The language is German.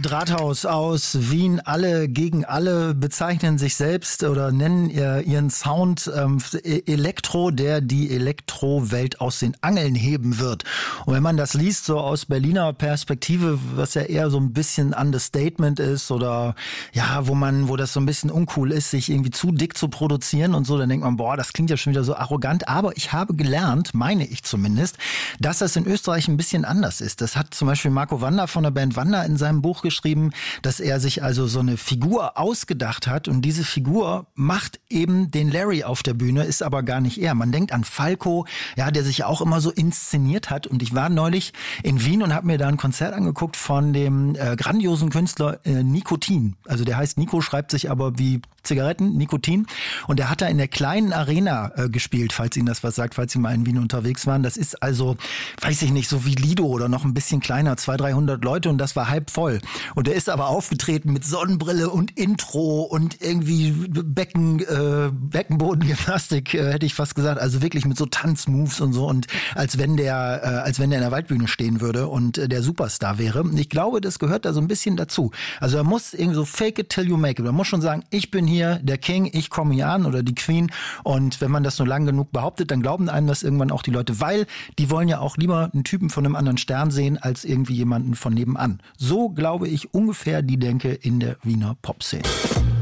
Drahthaus aus Wien, alle gegen alle, bezeichnen sich selbst oder nennen ihren Sound Elektro, der die Elektrowelt aus den Angeln heben wird. Und wenn man das liest, so aus Berliner Perspektive, was ja eher so ein bisschen Understatement ist oder ja, wo das so ein bisschen uncool ist, sich irgendwie zu dick zu produzieren und so, dann denkt man, boah, das klingt ja schon wieder so arrogant. Aber ich habe gelernt, meine ich zumindest, dass das in Österreich ein bisschen anders ist. Das hat zum Beispiel Marco Wander von der Band Wander in seinem Buch geschrieben, dass er sich also so eine Figur ausgedacht hat und diese Figur macht eben den Larry auf der Bühne, ist aber gar nicht er. Man denkt an Falco, ja, der sich ja auch immer so inszeniert hat und ich war neulich in Wien und habe mir da ein Konzert angeguckt von dem grandiosen Künstler Nikotin. Also der heißt Nico, schreibt sich aber wie Zigaretten, Nikotin. Und der hat da in der kleinen Arena gespielt, falls Ihnen das was sagt, falls Sie mal in Wien unterwegs waren. Das ist also, weiß ich nicht, so wie Lido oder noch ein bisschen kleiner, 200-300 Leute und das war halb voll. Und der ist aber aufgetreten mit Sonnenbrille und Intro und irgendwie Beckenbodengymnastik, hätte ich fast gesagt. Also wirklich mit so Tanzmoves und so und als wenn der in der Waldbühne stehen würde und der Superstar wäre. Und ich glaube, das gehört da so ein bisschen dazu. Also er muss irgendwie so fake it till you make it. Man muss schon sagen, ich bin hier der King, ich komme hier an oder die Queen. Und wenn man das nur lang genug behauptet, dann glauben einem das irgendwann auch die Leute, weil die wollen ja auch lieber einen Typen von einem anderen Stern sehen, als irgendwie jemanden von nebenan. So glaube ich ungefähr die Denke in der Wiener Popszene.